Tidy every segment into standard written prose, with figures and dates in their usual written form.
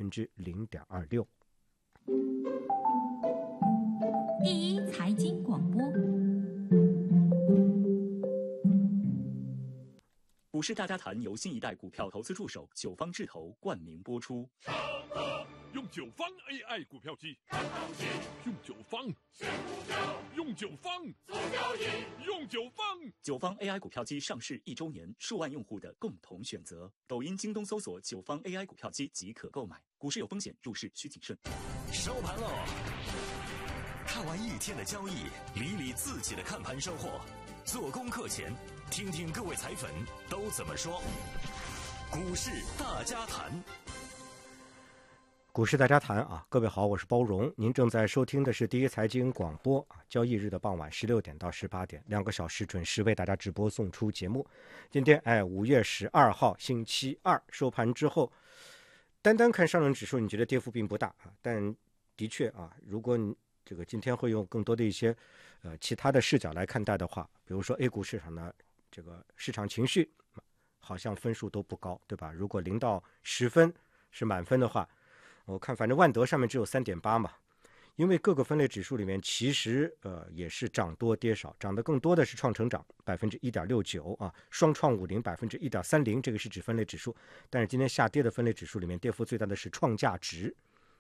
0.26%。 第一财经广播， 股市大家谈由新一代股票投资助手九方智投冠名播出。 用九方 AI 股票机，用九方用九方用九方。 九方 AI 股票机上市1周年，数万用户的共同选择。抖音、京东搜索九方 AI 股票机即可购买。股市有风险，入市需谨慎。 收盘喽！看完一天的交易，理理自己的看盘收获。做功课前，听听各位财粉都怎么说。股市大家谈。 股市大家谈啊，各位好，我是包荣，您正在收听的是第一财经广播啊，交易日的傍晚16点到18点，2个小时准时为大家直播送出节目。今天5月12号星期二收盘之后，单看上证指数，你觉得跌幅并不大啊，但的确啊，如果你这个今天会用更多的一些其他的视角来看待的话，比如说 A 股市场的这个市场情绪好像分数都不高，对吧？如果0到10分是满分的话，我看反正万德上面只有3.8嘛，因为各个分类指数里面其实也是涨多跌少，涨得更多的是创成长 1.69% 啊，双创50 1.30%， 这个是指分类指数，但是今天下跌的分类指数里面跌幅最大的是创价值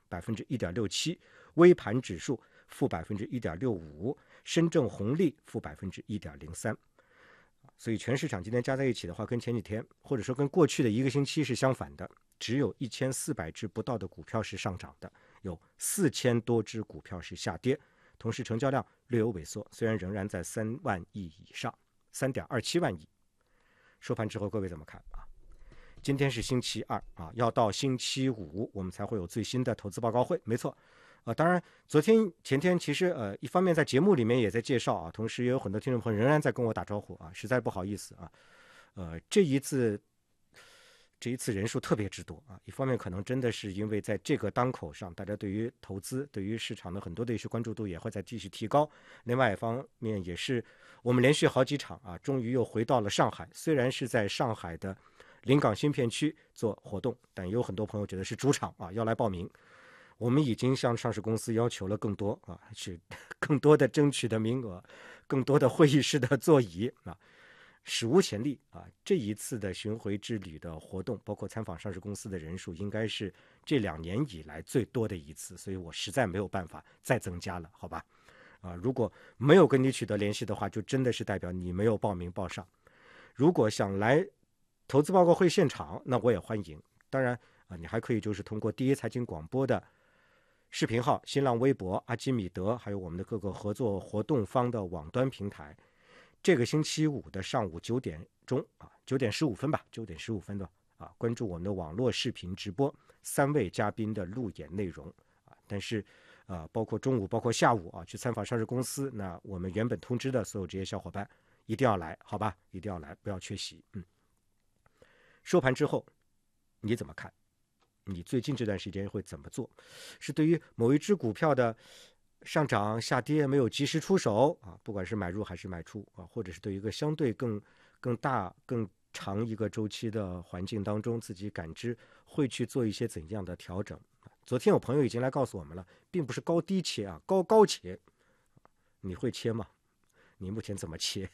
1.67%， 微盘指数负 1.65%， 深证红利负 1.03%。所以全市场今天加在一起的话，跟前几天或者说跟过去的一个星期是相反的，只有1400只不到的股票是上涨的，有4000多只股票是下跌，同时成交量略有萎缩，虽然仍然在3万亿以上 3.27 万亿。收盘之后各位怎么看啊？今天是星期二啊，要到星期五我们才会有最新的投资报告会，没错。当然昨天前天其实一方面在节目里面也在介绍啊，同时也有很多听众朋友仍然在跟我打招呼啊，实在不好意思啊。这一次人数特别之多啊，一方面可能真的是因为在这个当口上，大家对于投资对于市场的很多的一些关注度也会再继续提高，另外一方面也是我们连续好几场啊，终于又回到了上海，虽然是在上海的临港新片区做活动，但也有很多朋友觉得是主场啊，要来报名。我们已经向上市公司要求了更多啊，是更多的争取的名额，更多的会议室的座椅啊，史无前例啊！这一次的巡回之旅的活动，包括参访上市公司的人数，应该是这2年以来最多的一次，所以我实在没有办法再增加了，好吧？如果没有跟你取得联系的话，就真的是代表你没有报名报上。如果想来投资报告会现场，那我也欢迎。当然你还可以就是通过第一财经广播的视频号、新浪微博、阿基米德，还有我们的各个合作活动方的网端平台。这个星期五的上午9点钟啊，9点15分吧，9点15分的啊，关注我们的网络视频直播，3位嘉宾的路演内容啊。但是包括中午、包括下午啊，去参访上市公司，那我们原本通知的所有这些小伙伴一定要来，好吧？一定要来，不要缺席。收盘之后你怎么看？你最近这段时间会怎么做？是对于某一只股票的上涨下跌没有及时出手啊，不管是买入还是卖出啊，或者是对于一个相对更大更长一个周期的环境当中，自己感知会去做一些怎样的调整？昨天有朋友已经来告诉我们了，并不是高低切啊，高切。你会切吗？你目前怎么切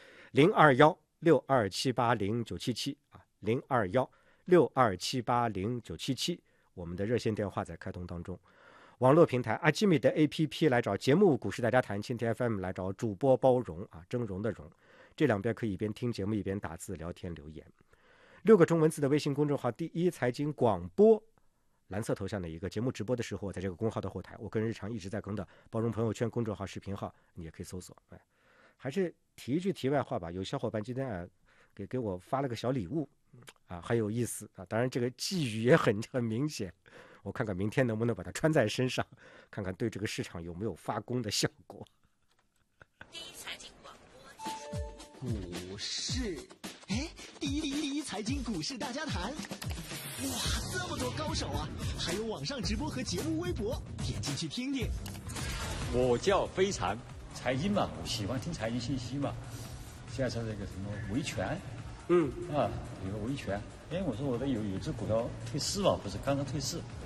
？021-62780977啊，021-62780977，我们的热线电话在开通当中。网络平台阿基米的 APP 来找节目股市大家谈，蜻蜓 FM 来找主播包容啊，峥嵘的嵘，这两边可以一边听节目一边打字聊天留言。6个中文字的微信公众号第一财经广播，蓝色头像的一个节目直播的时候，在这个公号的后台，我跟日常一直在更的包容朋友圈公众号视频号，你也可以搜索。还是提一句题外话吧，有小伙伴今天给我发了个小礼物啊，很有意思啊，当然这个寄语也很明显，我看看明天能不能把它穿在身上，看看对这个市场有没有发功的效果。 第一财经广播， 股市，第一财经股市大家谈，哇，这么多高手啊！还有网上直播和节目微博，点进去听听。 我叫非常财经嘛，我喜欢听财经信息嘛。现在说这个什么维权，有个维权。我说我的有只股票退市了，不是刚刚退市，